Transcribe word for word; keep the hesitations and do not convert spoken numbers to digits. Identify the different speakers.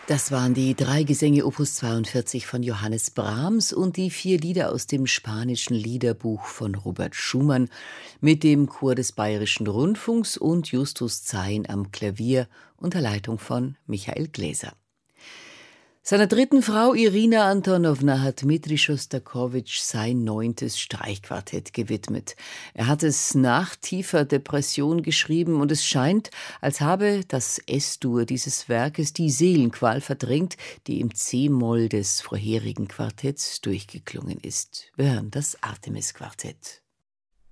Speaker 1: Das waren die drei Gesänge Opus zweiundvierzig von Johannes Brahms und die vier Lieder aus dem spanischen Liederbuch von Robert Schumann mit dem Chor des Bayerischen Rundfunks und Justus Zain am Klavier unter Leitung von Michael Gläser. Seiner dritten Frau Irina Antonowna hat Dmitri Schostakowitsch sein neuntes Streichquartett gewidmet. Er hat es nach tiefer Depression geschrieben und es scheint, als habe das Es-Dur dieses Werkes die Seelenqual verdrängt, die im C-Moll des vorherigen Quartetts durchgeklungen ist. Wir hören das Artemis-Quartett.